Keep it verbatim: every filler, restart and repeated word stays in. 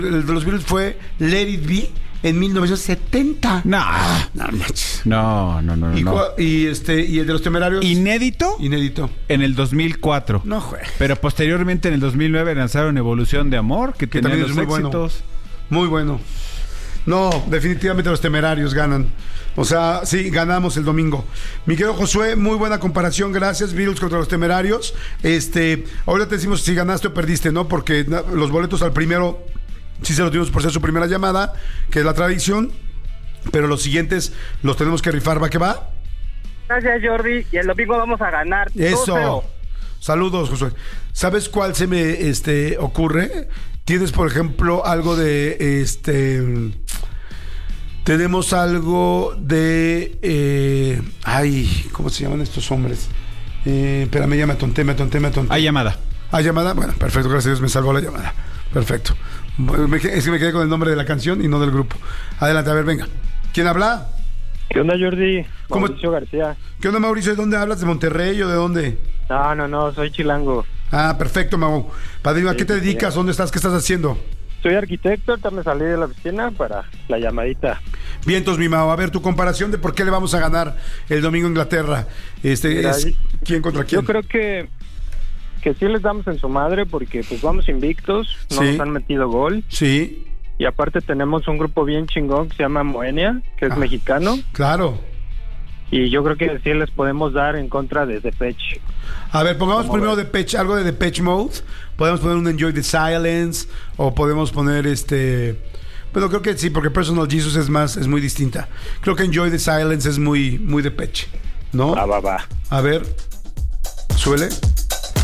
El de los Beatles fue Let It Be en mil novecientos setenta. No, no, no, no, no, y, no. y este y el de los Temerarios Inédito. Inédito. En el dos mil cuatro. No juegues. Pero posteriormente en el dos mil nueve lanzaron Evolución de Amor, que, que tenía los muy éxitos. Bueno. Muy bueno. No, definitivamente los Temerarios ganan. O sea, sí, ganamos el domingo. Mi querido Josué, muy buena comparación, gracias. Beatles contra los Temerarios. Este, ahora te decimos si ganaste o perdiste, ¿no? Porque los boletos al primero sí se los dimos por ser su primera llamada, que es la tradición. Pero los siguientes los tenemos que rifar, ¿va que va? Gracias, Jordi. Y el domingo vamos a ganar. Eso. dos cero. Saludos, Josué. ¿Sabes cuál se me este, ocurre? Tienes, por ejemplo, algo de este. Tenemos algo de. Eh, ay, ¿cómo se llaman estos hombres? Eh, espérame, ya me atonté, me atonté, me atonté. Hay llamada. ¿Hay llamada? Bueno, perfecto, gracias a Dios me salvó la llamada. Perfecto. Es que me quedé con el nombre de la canción y no del grupo. Adelante, a ver, venga. ¿Quién habla? ¿Qué onda, Jordi? ¿Cómo? Mauricio García. ¿Qué onda, Mauricio? ¿De dónde hablas? ¿De Monterrey o de dónde? No, no, no, soy chilango. Ah, perfecto, Mau. Padrino, ¿a Sí, qué te sí, dedicas? sí. ¿Dónde estás? ¿Qué estás haciendo? Soy arquitecto, ahorita me salí de la oficina para la llamadita. Vientos, mi Mau. A ver, tu comparación de por qué le vamos a ganar el domingo a Inglaterra. Este, Mira, es, ¿quién contra quién? Yo creo que que sí les damos en su madre porque pues vamos invictos, no Sí. nos han metido gol. Sí. Y aparte tenemos un grupo bien chingón que se llama Moenia, que es Ah, mexicano. Claro. Y yo creo que sí les podemos dar en contra de Depeche. A ver, pongamos ¿Cómo primero ves? Depeche, algo de Depeche Mode. Podemos poner un Enjoy the Silence o podemos poner este. Bueno, creo que sí, porque Personal Jesus es más, es muy distinta. Creo que Enjoy the Silence es muy, muy Depeche, ¿no? Va, va, va. A ver, suele.